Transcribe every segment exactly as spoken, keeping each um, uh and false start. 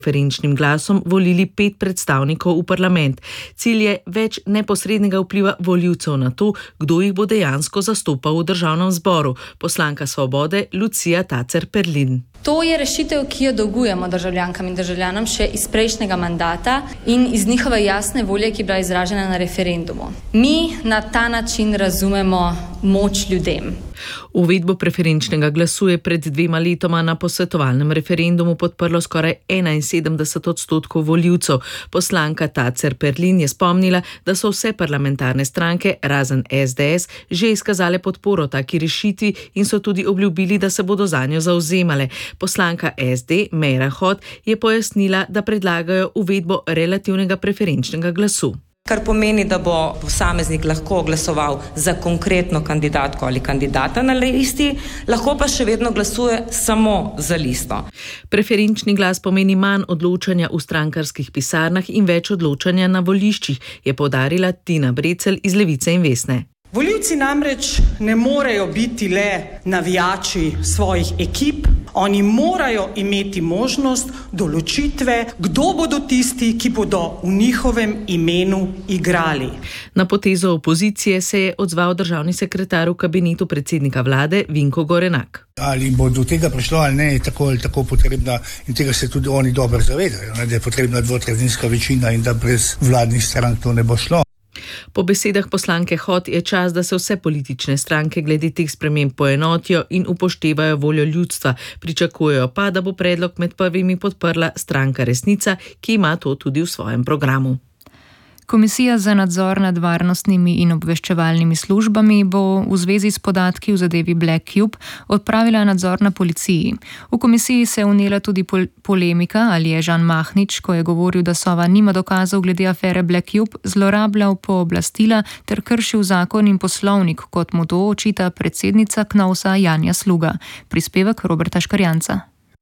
preferenčnim glasom volili pet predstavnikov v parlament. Cilj je več neposrednega vpliva volivcev na to, kdo jih bo dejansko zastopal v državnem zboru. Poslanka Svobode Lucija Tacer Perlin. To je rešitev, ki jo dolgujemo državljankam in državljanom še iz prejšnjega mandata in iz njihove jasne volje, ki je bila izražena na referendumu. Mi na ta način razumemo moč ljudem. Uvedbo preferenčnega glasu je pred dvema letoma na posvetovalnem referendumu podprlo skoraj enainsedemdeset odstotkov volivcev. Poslanka Tacer Perlin je spomnila, da so vse parlamentarne stranke, razen es de es, že izkazale podporo taki rešitvi in so tudi obljubili, da se bodo zanjo zavzemale. Poslanka es de Meira Hot je pojasnila, da predlagajo uvedbo relativnega preferenčnega glasu. Kar pomeni, da bo posameznik lahko glasoval za konkretno kandidatko ali kandidata na listi, lahko pa še vedno glasuje samo za listo. Preferenčni glas pomeni manj odločanja v strankarskih pisarnah in več odločanja na voliščih, je poudarila Tina Brecelj iz Levice in Vesne. Volivci namreč ne morejo biti le navijači svojih ekip, oni morajo imeti možnost določitve, kdo bodo tisti, ki bodo v njihovem imenu igrali. Na potezo opozicije se je odzval državni sekretar v kabinetu predsednika vlade Vinko Gorenak. Ali bo do tega prišlo ali ne, je tako ali tako potrebna, in tega se tudi oni dobro zavedajo, da je potrebna dvotretjinska večina in da brez vladnih strank to ne bo šlo. Po besedah poslanke Hot je čas, da se vse politične stranke glede teh sprememb poenotijo in upoštevajo voljo ljudstva. Pričakujejo pa, da bo predlog med prvimi podprla stranka Resnica, ki ima to tudi v svojem programu. Komisija za nadzor nad varnostnimi in obveščevalnimi službami bo v zvezi s podatki v zadevi Black Cube odpravila nadzor na policiji. V komisiji se je vnela tudi pol- polemika, ali je Žan Mahnič, ko je govoril, da Sova nima dokazov glede afere Black Cube, zlorabljal pooblastila ter kršil zakon in poslovnik, kot mu to očita predsednica Knovsa Janja Sluga. Prispevek Roberta Škarjanca.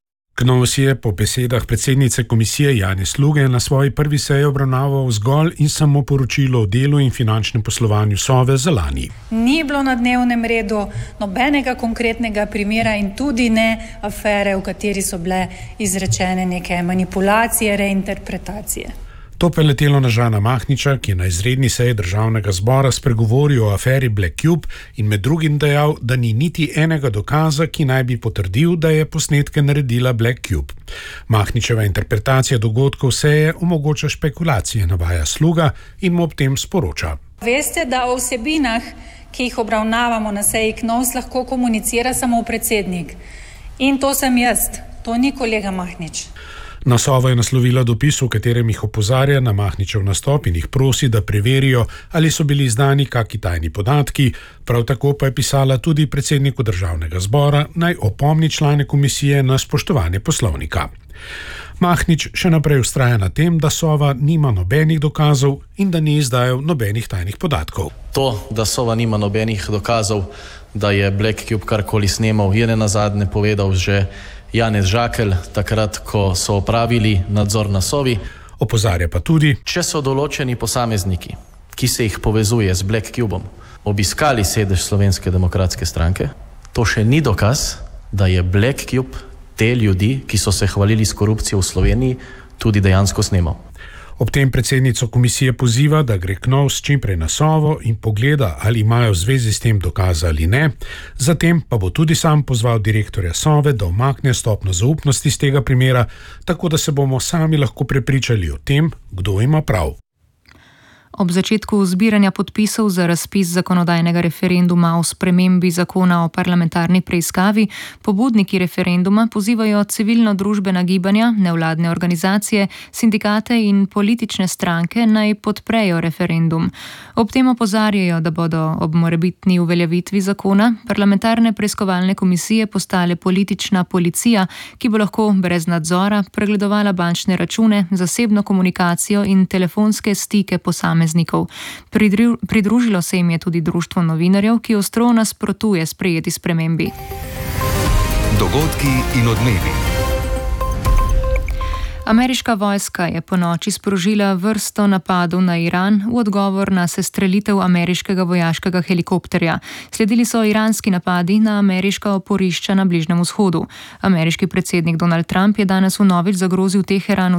Knovs je po besedah predsednice komisije Janje Sluge na svoji prvi seji obravnaval zgolj in samo poročilo o delu in finančnem poslovanju Sove za lani. Ni bilo na dnevnem redu nobenega konkretnega primera in tudi ne afere, v kateri so bile izrečene neke manipulacije, reinterpretacije. To pa je letelo na Žana Mahniča, ki je na izredni seji državnega zbora spregovoril o aferi Black Cube in med drugim dejal, da ni niti enega dokaza, ki naj bi potrdil, da je posnetke naredila Black Cube. Mahničeva interpretacija dogodkov seje omogoča špekulacije, navaja Sluga in mu ob tem sporoča. Veste, da o vsebinah, ki jih obravnavamo na seji Knovs, lahko komunicira samo predsednik. In to sem jaz, to ni kolega Mahnič. Na Sova je naslovila dopis, v katerem jih opozarja na Mahničev nastop in jih prosi, da preverijo, ali so bili izdani kaki tajni podatki. Prav tako pa je pisala tudi predsedniku državnega zbora, naj opomni člane komisije na spoštovanje poslovnika. Mahnič še naprej vztraja na tem, da Sova nima nobenih dokazov in da ni izdajal nobenih tajnih podatkov. To, da Sova nima nobenih dokazov, da je Black Cube karkoli snemal, je nenazadnje povedal že Janez Žakelj, takrat, ko so opravili nadzor na Sovi. Opozarja pa tudi, če so določeni posamezniki, ki se jih povezuje z Black Cubeom, obiskali sedež Slovenske demokratske stranke, to še ni dokaz, da je Black Cube te ljudi, ki so se hvalili s korupcijo v Sloveniji, tudi dejansko snemal. Ob tem predsednico komisije poziva, da gre Knovs čimprej na Sovo in pogleda, ali imajo v zvezi s tem dokaza ali ne. Zatem pa bo tudi sam pozval direktorja Sove, da umakne stopnjo zaupnosti iz tega primera, tako da se bomo sami lahko prepričali o tem, kdo ima prav. Ob začetku zbiranja podpisov za razpis zakonodajnega referenduma o spremembi zakona o parlamentarni preiskavi, pobudniki referenduma pozivajo civilno-družbena gibanja, nevladne organizacije, sindikate in politične stranke naj podprejo referendum. Ob tem opozarjajo, da bodo ob morebitni uveljavitvi zakona parlamentarne preiskovalne komisije postale politična policija, ki bo lahko brez nadzora pregledovala bančne račune, zasebno komunikacijo in telefonske stike posameznikov. Pridružilo se jim je tudi društvo novinarjev, ki ostro nasprotuje sprejeti spremembi. Dogodki in odmevi. Ameriška vojska je po noči sprožila vrsto napadov na Iran v odgovor na sestrelitev ameriškega vojaškega helikopterja. Sledili so iranski napadi na ameriška oporišča na Bližnjem vzhodu. Ameriški predsednik Donald Trump je danes vnovič zagrozil Teheranu